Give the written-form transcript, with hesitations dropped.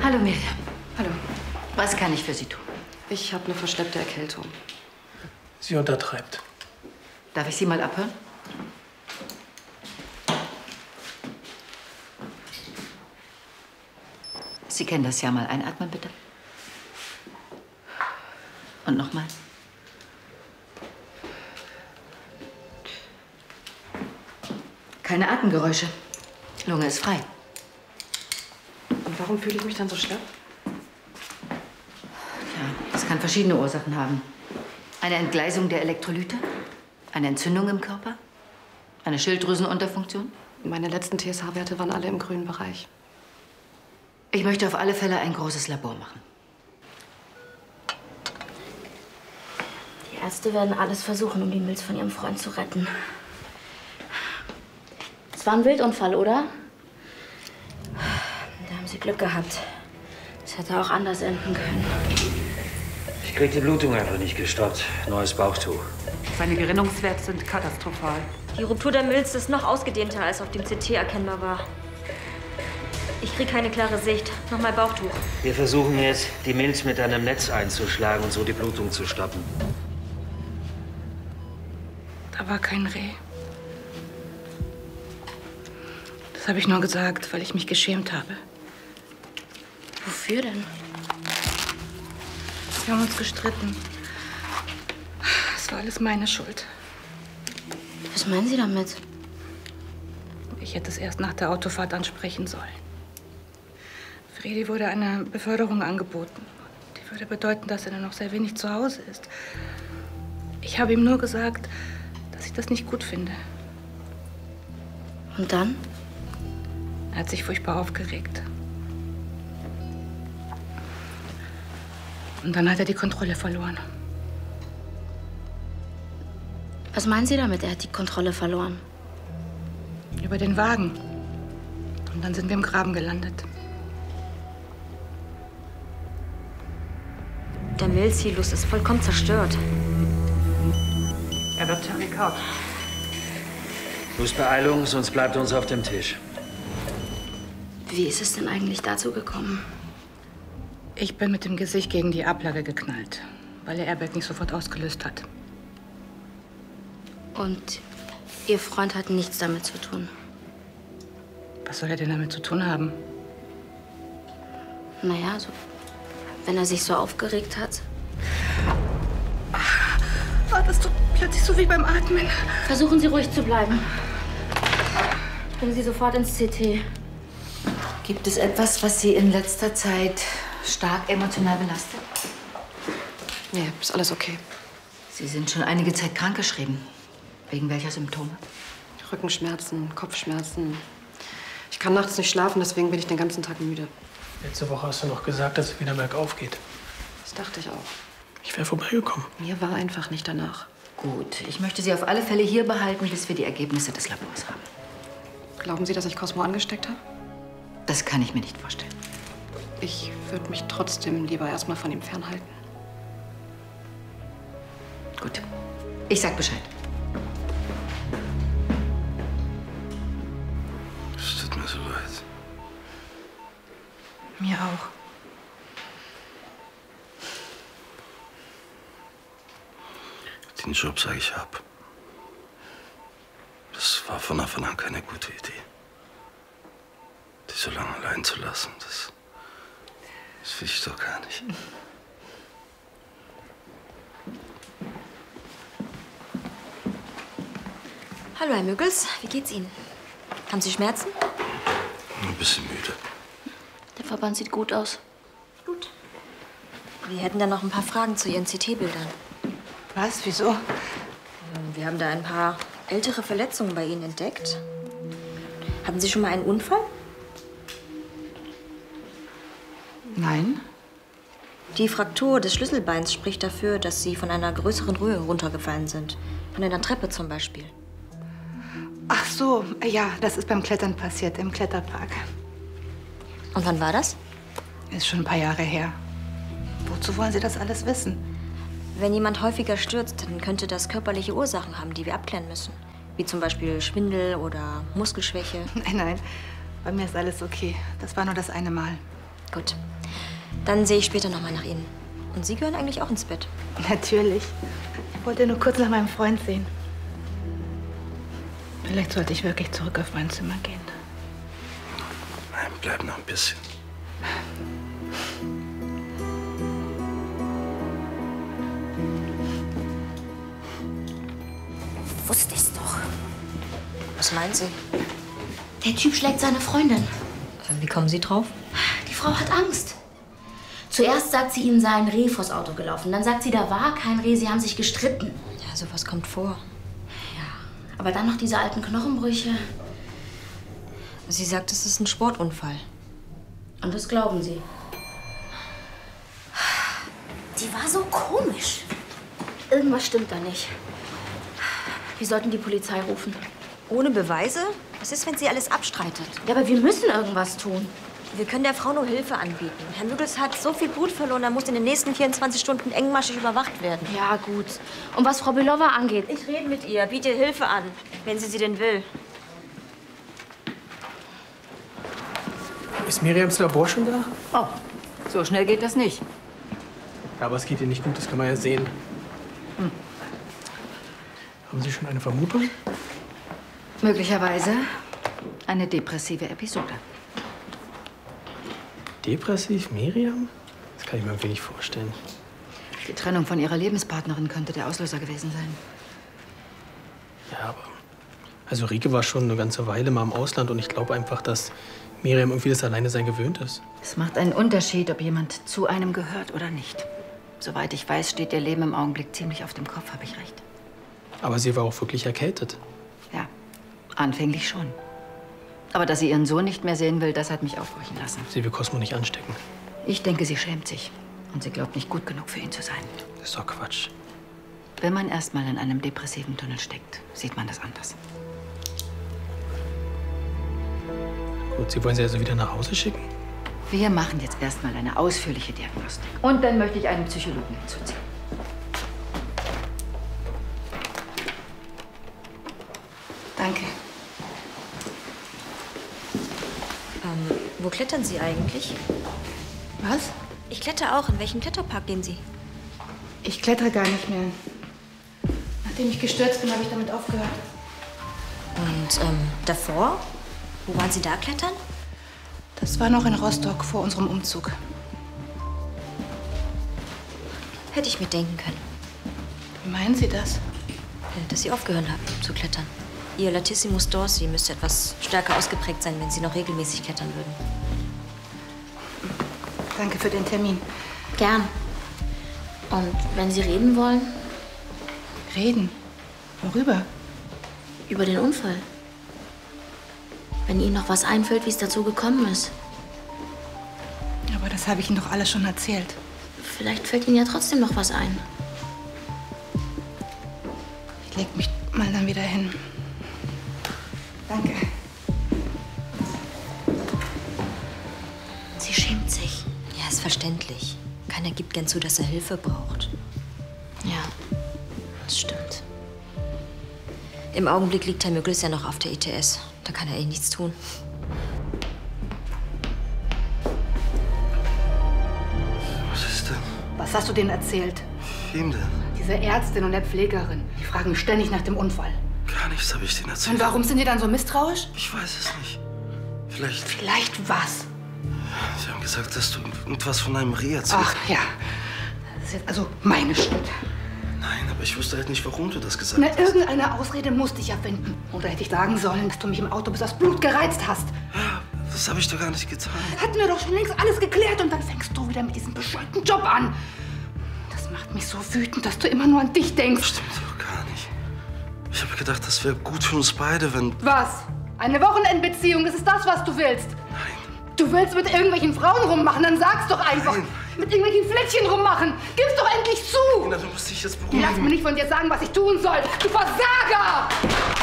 Hallo Miriam. Hallo. Was kann ich für Sie tun? Ich habe eine verschleppte Erkältung. Sie untertreibt. Darf ich Sie mal abhören? Sie kennen das ja, mal einatmen, bitte. Und nochmal. Keine Atemgeräusche. Lunge ist frei. Und warum fühle ich mich dann so schlapp? Ja, das kann verschiedene Ursachen haben. Eine Entgleisung der Elektrolyte? Eine Entzündung im Körper? Eine Schilddrüsenunterfunktion? Meine letzten TSH-Werte waren alle im grünen Bereich. Ich möchte auf alle Fälle ein großes Labor machen. Die Ärzte werden alles versuchen, um die Milz von ihrem Freund zu retten. Es war ein Wildunfall, oder? Da haben Sie Glück gehabt. Es hätte auch anders enden können. Ich krieg die Blutung einfach nicht gestoppt. Neues Bauchtuch. Seine Gerinnungswerte sind katastrophal. Die Ruptur der Milz ist noch ausgedehnter, als auf dem CT erkennbar war. Ich krieg keine klare Sicht. Nochmal Bauchtuch. Wir versuchen jetzt, die Milz mit einem Netz einzuschlagen und so die Blutung zu stoppen. Da war kein Reh. Das habe ich nur gesagt, weil ich mich geschämt habe. Wofür denn? Wir haben uns gestritten. Es war alles meine Schuld. Was meinen Sie damit? Ich hätte es erst nach der Autofahrt ansprechen sollen. Fredi wurde eine Beförderung angeboten. Die würde bedeuten, dass er nur noch sehr wenig zu Hause ist. Ich habe ihm nur gesagt, dass ich das nicht gut finde. Und dann? Er hat sich furchtbar aufgeregt. Und dann hat er die Kontrolle verloren. Was meinen Sie damit, er hat die Kontrolle verloren? Über den Wagen. Und dann sind wir im Graben gelandet. Der Milzsilus ist vollkommen zerstört. Er wird zerrekaut. Bloß Beeilung, sonst bleibt er uns auf dem Tisch. Wie ist es denn eigentlich dazu gekommen? Ich bin mit dem Gesicht gegen die Ablage geknallt, weil der Airbag nicht sofort ausgelöst hat. Und Ihr Freund hat nichts damit zu tun? Was soll er denn damit zu tun haben? Naja, so, wenn er sich so aufgeregt hat. War das so plötzlich so wie beim Atmen? Versuchen Sie ruhig zu bleiben. Bringen Sie sofort ins CT. Gibt es etwas, was Sie in letzter Zeit stark emotional belastet? Nee, ist alles okay. Sie sind schon einige Zeit krankgeschrieben. Wegen welcher Symptome? Rückenschmerzen, Kopfschmerzen. Ich kann nachts nicht schlafen, deswegen bin ich den ganzen Tag müde. Letzte Woche hast du noch gesagt, dass es wieder bergauf geht. Das dachte ich auch. Ich wäre vorbeigekommen. Mir war einfach nicht danach. Gut, ich möchte Sie auf alle Fälle hier behalten, bis wir die Ergebnisse des Labors haben. Glauben Sie, dass ich Cosmo angesteckt habe? Das kann ich mir nicht vorstellen. Ich würde mich trotzdem lieber erstmal von ihm fernhalten. Gut, ich sag Bescheid. Es tut mir so leid. Mir auch. Den Job sage ich ab. Das war von Anfang an keine gute Idee. Die so lange allein zu lassen, das will ich doch gar nicht. Hallo, Herr Müggels. Wie geht's Ihnen? Haben Sie Schmerzen? Ein bisschen müde. Der Verband sieht gut aus. Gut. Wir hätten dann noch ein paar Fragen zu Ihren CT-Bildern. Was? Wieso? Wir haben da ein paar ältere Verletzungen bei Ihnen entdeckt. Hatten Sie schon mal einen Unfall? Nein. Die Fraktur des Schlüsselbeins spricht dafür, dass Sie von einer größeren Höhe runtergefallen sind. Von einer Treppe zum Beispiel. Ach so, ja, das ist beim Klettern passiert, im Kletterpark. Und wann war das? Ist schon ein paar Jahre her. Wozu wollen Sie das alles wissen? Wenn jemand häufiger stürzt, dann könnte das körperliche Ursachen haben, die wir abklären müssen. Wie zum Beispiel Schwindel oder Muskelschwäche. Nein, nein, bei mir ist alles okay. Das war nur das eine Mal. Gut. Dann sehe ich später noch mal nach Ihnen. Und Sie gehören eigentlich auch ins Bett. Natürlich. Ich wollte nur kurz nach meinem Freund sehen. Vielleicht sollte ich wirklich zurück auf mein Zimmer gehen. Nein, bleib noch ein bisschen. Wusste ich's doch. Was meinen Sie? Der Typ schlägt seine Freundin. Wie kommen Sie drauf? Die Frau hat Angst. Zuerst sagt sie, ihnen sei ein Reh vors Auto gelaufen. Dann sagt sie, da war kein Reh, sie haben sich gestritten. Ja, sowas kommt vor. Ja, aber dann noch diese alten Knochenbrüche. Sie sagt, es ist ein Sportunfall. Und das glauben sie. Die war so komisch. Irgendwas stimmt da nicht. Wir sollten die Polizei rufen. Ohne Beweise? Was ist, wenn sie alles abstreitet? Ja, aber wir müssen irgendwas tun. Wir können der Frau nur Hilfe anbieten. Herr Müggels hat so viel Blut verloren, er muss in den nächsten 24 Stunden engmaschig überwacht werden. Ja, gut. Und was Frau Belova angeht, Ich rede mit ihr, biete ihr Hilfe an, wenn sie denn will. Ist Miriams Labor schon da? Oh, so schnell geht das nicht. Ja, aber es geht ihr nicht gut, das kann man ja sehen. Haben Sie schon eine Vermutung? Möglicherweise eine depressive Episode. Depressiv, Miriam? Das kann ich mir irgendwie nicht vorstellen. Die Trennung von ihrer Lebenspartnerin könnte der Auslöser gewesen sein. Ja, aber... Also Rike war schon eine ganze Weile mal im Ausland und ich glaube einfach, dass Miriam irgendwie das Alleinesein gewöhnt ist. Es macht einen Unterschied, ob jemand zu einem gehört oder nicht. Soweit ich weiß, steht ihr Leben im Augenblick ziemlich auf dem Kopf, habe ich recht? Aber sie war auch wirklich erkältet. Ja, anfänglich schon. Aber dass sie ihren Sohn nicht mehr sehen will, das hat mich aufhorchen lassen. Sie will Cosmo nicht anstecken. Ich denke, sie schämt sich. Und sie glaubt nicht gut genug für ihn zu sein. Das ist doch Quatsch. Wenn man erst mal in einem depressiven Tunnel steckt, sieht man das anders. Gut, Sie wollen sie also wieder nach Hause schicken? Wir machen jetzt erst mal eine ausführliche Diagnostik. Und dann möchte ich einen Psychologen hinzuziehen. Danke. Wo klettern Sie eigentlich? Was? Ich kletter auch. In welchem Kletterpark gehen Sie? Ich klettere gar nicht mehr. Nachdem ich gestürzt bin, habe ich damit aufgehört. Und davor? Wo waren Sie da klettern? Das war noch in Rostock vor unserem Umzug. Hätte ich mir denken können, Wie meinen Sie das? dass Sie aufgehört haben zu klettern. Ihr Latissimus dorsi müsste etwas stärker ausgeprägt sein, wenn Sie noch regelmäßig klettern würden. Danke für den Termin. gern. Und wenn Sie reden wollen, Reden? Worüber? über den Unfall. Wenn Ihnen noch was einfällt, wie es dazu gekommen ist. Aber das habe ich Ihnen doch alles schon erzählt. Vielleicht fällt Ihnen ja trotzdem noch was ein. Ich leg mich mal dann wieder hin. Danke. Sie schämt sich. Ja, ist verständlich. Keiner gibt gern zu, dass er Hilfe braucht. Ja, das stimmt. Im Augenblick liegt Herr Müggels ja noch auf der ITS. Da kann er eh nichts tun. Was ist denn? Was hast du denen erzählt? Wem denn? Diese Ärztin und der Pflegerin. Die fragen mich ständig nach dem Unfall. Gar nichts habe ich denen erzählt. Und warum sind die dann so misstrauisch? Ich weiß es nicht. Vielleicht... Vielleicht was? Sie haben gesagt, dass du irgendwas von einem Reh erzählt hast. Ach ja. Das ist jetzt also meine Schuld. Nein, aber ich wusste halt nicht, warum du das gesagt Na, hast. irgendeine Ausrede musste ich ja finden. Oder hätte ich sagen sollen, dass du mich im Auto bis aufs Blut gereizt hast. Das habe ich doch gar nicht getan. Hatten wir doch schon längst alles geklärt und dann fängst du wieder mit diesem bescheuerten Job an. Das macht mich so wütend, dass du immer nur an dich denkst. Stimmt doch gar nicht. Ich habe gedacht, das wäre gut für uns beide, wenn... Was? Eine Wochenendbeziehung, ist es das, was du willst? Nein. Du willst mit irgendwelchen Frauen rummachen, dann sag's doch einfach. Nein. Mit irgendwelchen Flittchen rummachen. Gib's doch endlich zu. Na, du musst dich jetzt Lass mir beruhigen. nicht von dir sagen, was ich tun soll. Du Versager!